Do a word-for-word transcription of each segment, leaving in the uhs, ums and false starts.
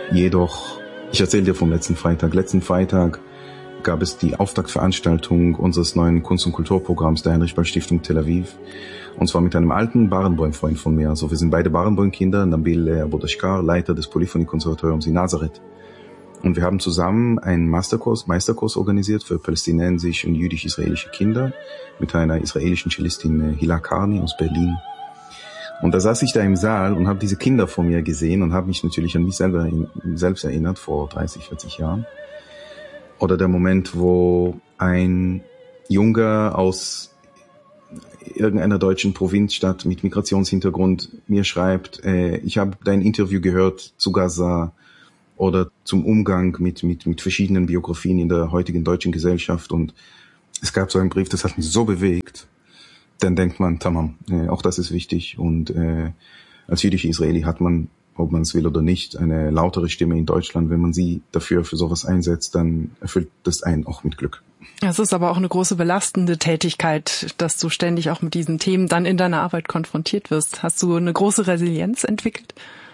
Jedoch, ich erzähle dir vom letzten Freitag. Letzten Freitag gab es die Auftaktveranstaltung unseres neuen Kunst- und Kulturprogramms der Heinrich-Böll-Stiftung Tel Aviv. Und zwar mit einem alten Barenboim-Freund von mir. Also wir sind beide Barenboim-Kinder, Nabil Abodashkar, Leiter des Polyphonie-Konservatoriums in Nazareth. Und wir haben zusammen einen Masterkurs, Meisterkurs organisiert für palästinensische und jüdisch-israelische Kinder mit einer israelischen Cellistin Hila Karni aus Berlin. Und da saß ich da im Saal und habe diese Kinder vor mir gesehen und habe mich natürlich an mich selber selbst erinnert, vor dreißig, vierzig Jahren. Oder der Moment, wo ein Junge aus irgendeiner deutschen Provinzstadt mit Migrationshintergrund mir schreibt, äh, ich habe dein Interview gehört zu Gaza oder zum Umgang mit, mit, mit verschiedenen Biografien in der heutigen deutschen Gesellschaft. Und es gab so einen Brief, das hat mich so bewegt. Dann denkt man, tamam, äh, auch das ist wichtig. Und äh, als jüdischer Israeli hat man, ob man es will oder nicht, eine lautere Stimme in Deutschland. Wenn man sie dafür für sowas einsetzt, dann erfüllt das einen auch mit Glück. Es ist aber auch eine große belastende Tätigkeit, dass du ständig auch mit diesen Themen dann in deiner Arbeit konfrontiert wirst. Hast du eine große Resilienz entwickelt?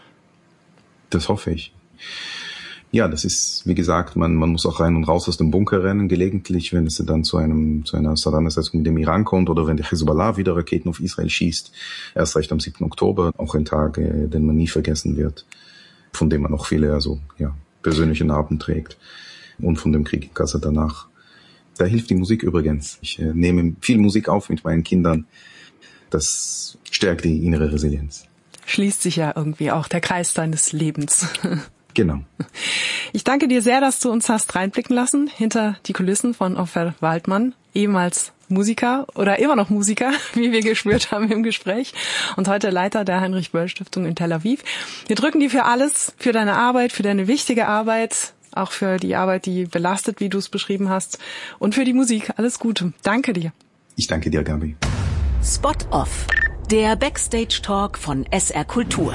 Das hoffe ich. Ja, das ist, wie gesagt, man, man muss auch rein und raus aus dem Bunker rennen, gelegentlich, wenn es dann zu einem, zu einer Auseinandersetzung mit dem Iran kommt oder wenn der Hezbollah wieder Raketen auf Israel schießt. Erst recht am siebten Oktober, auch ein Tag, äh, den man nie vergessen wird, von dem man auch viele, also, ja, persönliche Narben trägt und von dem Krieg in Gaza danach. Da hilft die Musik übrigens. Ich äh, nehme viel Musik auf mit meinen Kindern. Das stärkt die innere Resilienz. Schließt sich ja irgendwie auch der Kreis deines Lebens. Genau. Ich danke dir sehr, dass du uns hast reinblicken lassen hinter die Kulissen von Ofer Waldmann, ehemals Musiker oder immer noch Musiker, wie wir gespürt haben im Gespräch und heute Leiter der Heinrich-Böll-Stiftung in Tel Aviv. Wir drücken dir für alles, für deine Arbeit, für deine wichtige Arbeit, auch für die Arbeit, die belastet, wie du es beschrieben hast, und für die Musik. Alles Gute. Danke dir. Ich danke dir, Gabi. Spot Off, der Backstage-Talk von S R Kultur.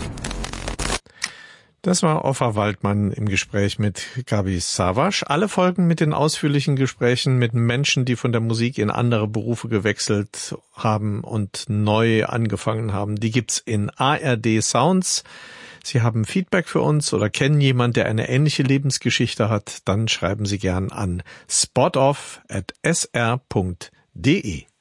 Das war Ofer Waldmann im Gespräch mit Gabi Savasch. Alle Folgen mit den ausführlichen Gesprächen mit Menschen, die von der Musik in andere Berufe gewechselt haben und neu angefangen haben, die gibt's in A R D Sounds. Sie haben Feedback für uns oder kennen jemanden, der eine ähnliche Lebensgeschichte hat, dann schreiben Sie gern an spotoff at s r punkt d e.